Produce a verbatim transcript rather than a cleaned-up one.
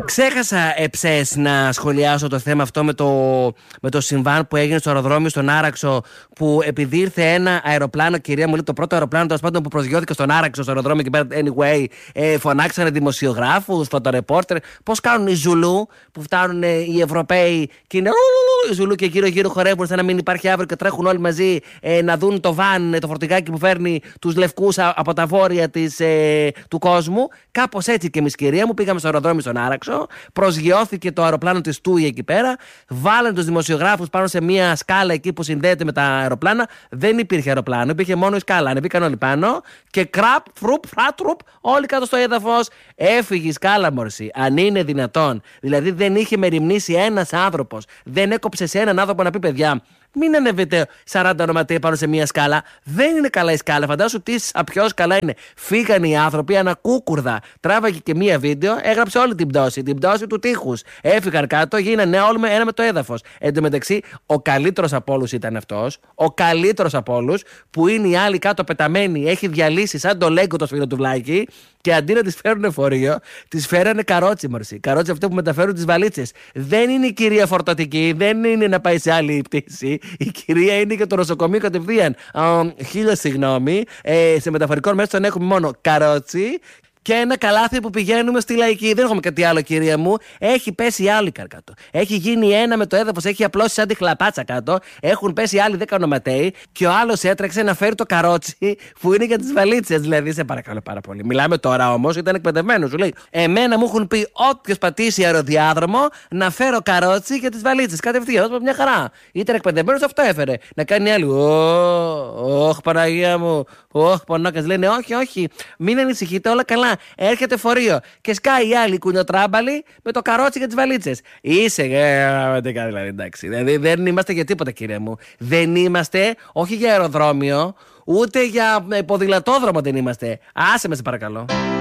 Ξέχασα εψές να σχολιάσω το θέμα αυτό με το, με το συμβάν που έγινε στο αεροδρόμιο στον Άραξο, που επειδή ήρθε ένα αεροπλάνο, κυρία μου, λέει, το πρώτο αεροπλάνο τέλος πάντων που προσγειώθηκε στον Άραξο, στο αεροδρόμιο και πέρα, anyway, ε, φωνάξανε δημοσιογράφους, φωτορεπόρτερ. Πώς κάνουν οι Ζουλού που φτάνουν ε, οι Ευρωπαίοι και είναι οι Ζουλού και γύρω-γύρω χορεύουν σαν να μην υπάρχει αύριο και τρέχουν όλοι μαζί ε, να δουν το βαν, το φορτηγάκι που φέρνει τους λευκούς από τα βόρεια της, ε, του κόσμου. Κάπως έτσι και εμείς, κυρία μου, πήγαμε στο αεροδρόμιο στον Άραξο, προσγειώθηκε το αεροπλάνο της Τούι εκεί πέρα, βάλανε τους δημοσιογράφους πάνω σε μια σκάλα εκεί που συνδέεται με τα αεροπλάνα. Δεν υπήρχε αεροπλάνο, υπήρχε μόνο η σκάλα. Ανεβήκαν όλοι πάνω και κραπ, φρουπ, φράτρουπ, όλοι κάτω στο έδαφος. Έφυγε η σκάλα, μορσή. Αν είναι δυνατόν. Δηλαδή δεν είχε μεριμνήσει ένας άνθρωπος. Δεν έκοψε σε έναν άνθρωπο να πει, παιδιά, μην ανεβείτε σαράντα ονοματεία πάνω σε μια σκάλα. Δεν είναι καλά η σκάλα. Φαντάσου τι σαπιό σκάλα είναι. Φύγανε οι άνθρωποι ανακούκουρδα. Τράβαγε και μία βίντεο, έγραψε όλη την πτώση. Την πτώση του τείχους. Έφυγαν κάτω, γίνανε όλοι με ένα με το έδαφος. Εν τω μεταξύ, ο καλύτερος από όλους ήταν αυτός. Ο καλύτερος από όλους, που είναι οι άλλοι κάτω πεταμένοι, έχει διαλύσει σαν το λέγκο το σφυροτουβλάκι. Και αντί να τις φέρουν φορείο, τις φέρανε καρότσι, μορσή. Καρότσι αυτό που μεταφέρουν τις βαλίτσες. Δεν είναι η κυρία φορτωτική, δεν είναι να πάει σε άλλη πτήση. Η κυρία είναι και το νοσοκομείο κατευθείαν. Χίλια συγγνώμη. Ε, σε μεταφορικό μέσο τον έχουμε μόνο καρότσι. Και ένα καλάθι που πηγαίνουμε στη λαϊκή. Δεν έχουμε κάτι άλλο, κυρία μου. Έχει πέσει άλλη κάτω. Έχει γίνει ένα με το έδαφος, έχει απλώσει σαν τη χλαπάτσα κάτω. Έχουν πέσει άλλοι δέκα ονοματέοι. Και ο άλλος έτρεξε να φέρει το καρότσι που είναι για τις βαλίτσες. Δηλαδή, σε παρακαλώ πάρα πολύ. Μιλάμε τώρα όμως, ήταν εκπαιδευμένος. Σου λέει, εμένα μου έχουν πει όποιος πατήσει αεροδιάδρομο να φέρω καρότσι για τις βαλίτσες. Κατευθείαν, μια χαρά. Ήταν εκπαιδευμένος, αυτό έφερε. Να κάνει άλλη. Ωχ, Παναγία μου. Ωχ, πονόκας. Λένε, όχι, όχι. Μην ανησυχείτε, όλα καλά. Έρχεται φορείο και σκάει η άλλη κουνιοτράμπαλη με το καρότσι για τις βαλίτσες. Είσαι, ε, δηλαδή, εντάξει. Δηλαδή, δεν είμαστε για τίποτα, κύριε μου. Δεν είμαστε, όχι για αεροδρόμιο, ούτε για ποδηλατόδρομο δεν είμαστε. Άσε με, σε παρακαλώ.